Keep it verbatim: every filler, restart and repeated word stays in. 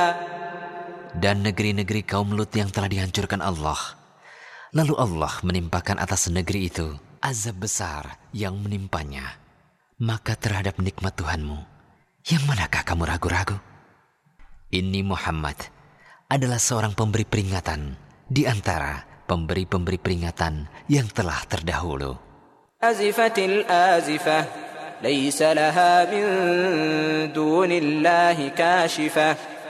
Dan negeri-negeri kaum Lut yang telah dihancurkan Allah. Lalu Allah menimpakan atas negeri itu azab besar yang menimpanya. Maka terhadap nikmat Tuhanmu, yang manakah kamu ragu-ragu? Ini Muhammad adalah seorang pemberi peringatan di antara pemberi-pemberi peringatan yang telah terdahulu. Azifatil azifah, laisa laha min dunillahi kashifah.